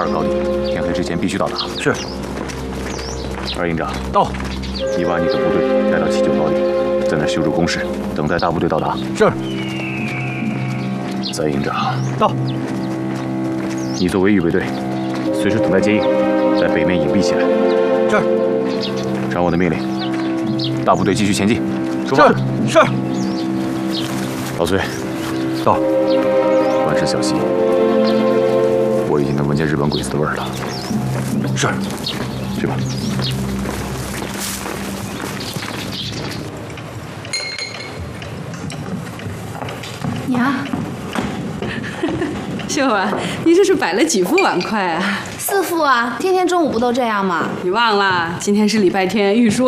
尔高地，天黑之前必须到达。 是。 二营长到。 你把你的部队带到7、9高地，在那修筑工事，等待大部队到达。 是。 3营长到。 你作为预备队，随时等待接应，在北面隐蔽起来。 是。 传我的命令，大部队继续前进。出发。 是。 老崔。 到。 万事小心。我已经能闻见日本鬼子的味儿了。 是。 去吧。 娘， 秀儿，你这是摆了几副碗筷啊？ 4副啊，天天中午不都这样吗？ 你忘了，今天是礼拜天，御书